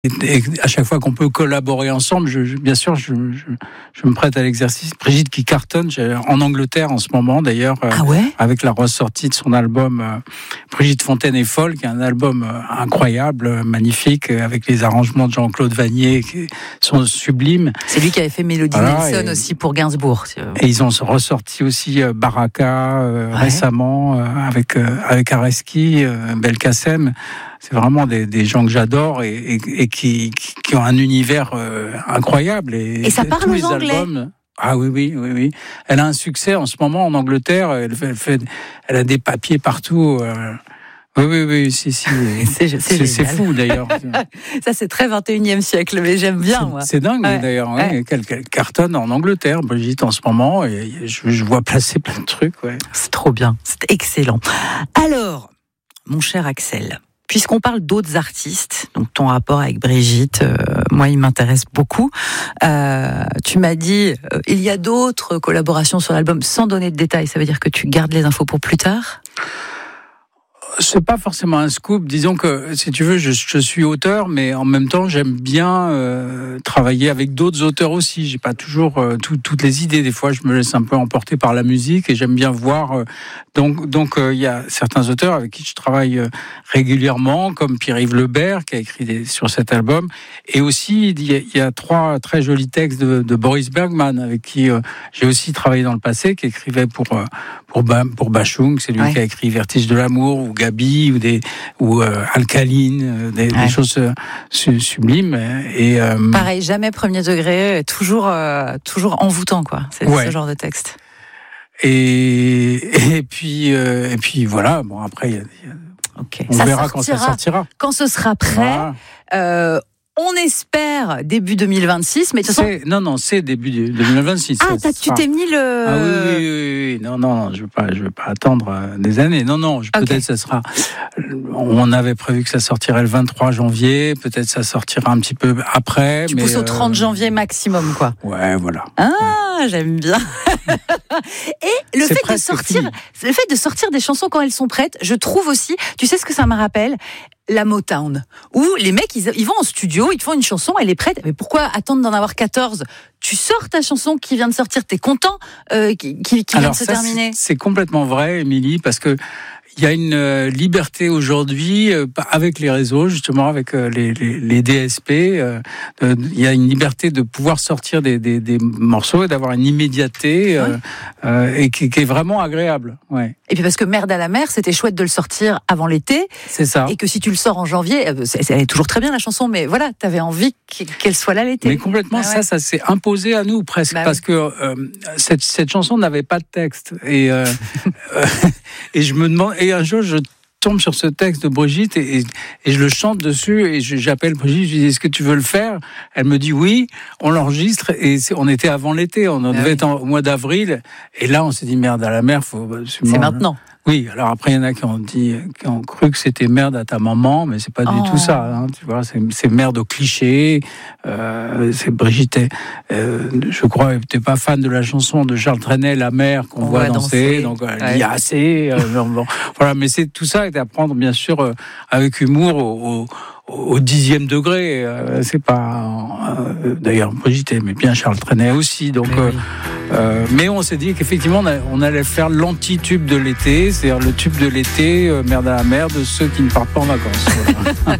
Et à chaque fois qu'on peut collaborer ensemble, bien sûr, je me prête à l'exercice. Brigitte qui cartonne en Angleterre en ce moment, d'ailleurs, avec la ressortie de son album Brigitte Fontaine est folle, qui est un album incroyable, magnifique, avec les arrangements de Jean-Claude Vanier qui sont sublimes. C'est lui qui avait fait Mélodie Nelson aussi pour Gainsbourg. Et ils ont ressorti aussi Baraka récemment avec Areski, Belkacem. C'est vraiment des gens que j'adore et qui ont un univers incroyable. Et ça parle aux Anglais. Albums, oui. Elle a un succès en ce moment en Angleterre. Elle a des papiers partout. Oui, si. C'est fou d'ailleurs. Ça c'est très 21e siècle, mais j'aime bien moi. C'est dingue d'ailleurs. Ouais. Qu'elle cartonne en Angleterre, Brigitte en ce moment. Et je vois passer plein de trucs. Ouais. C'est trop bien, c'est excellent. Alors, mon cher Axel. Puisqu'on parle d'autres artistes, donc ton rapport avec Brigitte, moi il m'intéresse beaucoup. Tu m'as dit, il y a d'autres collaborations sur l'album sans donner de détails, ça veut dire que tu gardes les infos pour plus tard ? C'est pas forcément un scoop. Disons que, si tu veux, je suis auteur, mais en même temps, j'aime bien travailler avec d'autres auteurs aussi. J'ai pas toujours toutes les idées. Des fois, je me laisse un peu emporter par la musique et j'aime bien voir. Donc, il y a certains auteurs avec qui je travaille régulièrement, comme Pierre-Yves Lebert, qui a écrit sur cet album. Et aussi, il y a 3 très jolis textes de Boris Bergman, avec qui j'ai aussi travaillé dans le passé, qui écrivait pour Bachung. C'est lui qui a écrit Vertige de l'amour, ou Gabi, ou Alcaline, des choses sublimes. Et pareil, jamais premier degré, toujours envoûtant, quoi. C'est ce genre de texte. Et puis voilà. Bon, après, on verra quand ça sortira. Quand ce sera prêt. Voilà. On espère début 2026, mais de toute façon... Non, c'est début 2026. Tu t'es mis le... Oui. Non, je veux pas attendre des années. Non, peut-être ça sera... On avait prévu que ça sortirait le 23 janvier, peut-être ça sortira un petit peu après. Tu pousses au 30 janvier maximum, quoi. Ouais, voilà. J'aime bien. Et le fait de sortir des chansons quand elles sont prêtes, je trouve aussi, tu sais ce que ça me rappelle ? La Motown, où les mecs, ils vont en studio, ils te font une chanson, elle est prête, mais pourquoi attendre d'en avoir 14 ? Tu sors ta chanson qui vient de sortir, t'es content qui vient de se terminer. C'est complètement vrai, Émilie, parce que il y a une liberté aujourd'hui avec les réseaux, justement avec les DSP. Il y a une liberté de pouvoir sortir des morceaux et d'avoir une immédiateté et qui est vraiment agréable. Ouais. Et puis parce que Merde à la mer, c'était chouette de le sortir avant l'été. C'est ça. Et que si tu le sors en janvier, elle est toujours très bien la chanson, mais voilà, t'avais envie qu'elle soit là l'été. Mais complètement, ça s'est imposé à nous presque, parce que cette chanson n'avait pas de texte. Et je me demande. Et un jour, je tombe sur ce texte de Brigitte et je le chante dessus et j'appelle Brigitte, je lui dis est-ce que tu veux le faire ? Elle me dit oui, on l'enregistre et on était avant l'été, on devait être au mois d'avril et là on s'est dit merde à la mer, c'est maintenant. Oui, alors après il y en a qui ont cru que c'était merde à ta maman, mais c'est pas du tout ça, hein, tu vois, c'est merde au cliché. C'est Brigitte, je crois, t'es pas fan de la chanson de Charles Trenet, La mer qu'on voit danser, donc il y a assez. Voilà, mais c'est tout ça est à prendre bien sûr avec humour au 10e degré. C'est pas d'ailleurs Brigitte aimait bien Charles Trenet aussi, donc. Mais on s'est dit qu'effectivement on allait faire l'anti-tube de l'été, c'est-à-dire le tube de l'été, Merde à la mer, de ceux qui ne partent pas en vacances. Voilà.